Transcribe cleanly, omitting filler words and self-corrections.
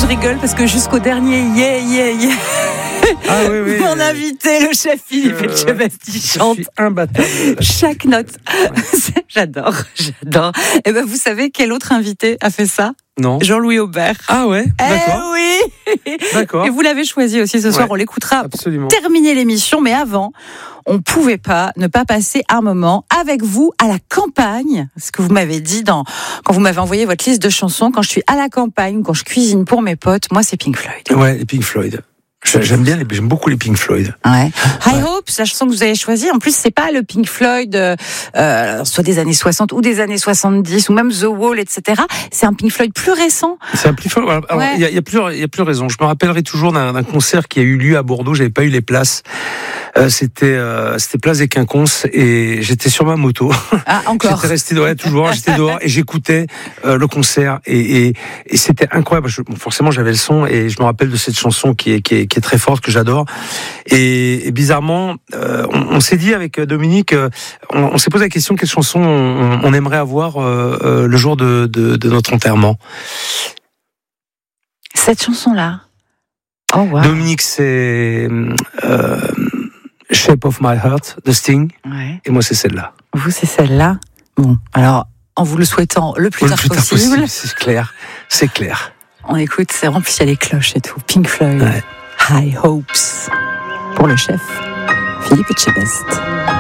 rigole parce que jusqu'au dernier Ah oui. mon invité, le chef Philippe Etchebest, il chante imbattable. chaque note. J'adore. Et ben, vous savez quel autre invité a fait ça? Non. Jean-Louis Aubert. Ah ouais, d'accord. Oui. D'accord. Et vous l'avez choisi aussi ce soir, Ouais, on l'écoutera absolument. pour terminer l'émission, mais avant, on pouvait pas ne pas passer un moment avec vous à la campagne. Ce que vous m'avez dit quand vous m'avez envoyé votre liste de chansons, quand je suis à la campagne, quand je cuisine pour mes potes, moi c'est Pink Floyd. Ouais, les Pink Floyd. J'aime beaucoup les Pink Floyd. Ouais. High Hopes, la chanson que vous avez choisie, en plus c'est pas le Pink Floyd soit des années 60 ou des années 70 ou même The Wall, etc. C'est un Pink Floyd plus récent. C'est un Pink Floyd. Alors, Ouais. il y a plusieurs raisons. Je me rappellerai toujours d'un concert qui a eu lieu à Bordeaux. J'avais pas eu les places. C'était place des Quinconces et j'étais sur ma moto. Ah, encore. J'étais resté toujours. J'étais dehors et j'écoutais le concert et c'était incroyable. Forcément, j'avais le son et je me rappelle de cette chanson qui est très forte, que j'adore. Et bizarrement, on s'est dit avec Dominique, on s'est posé la question quelle chanson on aimerait avoir le jour de notre enterrement. Cette chanson-là. Oh wow. Dominique, c'est Shape of My Heart de Sting. Ouais. Et moi, c'est celle-là. Vous, c'est celle-là. Bon, alors, en vous le souhaitant le plus tard possible, c'est clair. on écoute, c'est rempli, il y a les cloches et tout. Pink Floyd, Ouais. High Hopes, pour le chef Philippe Etchebest.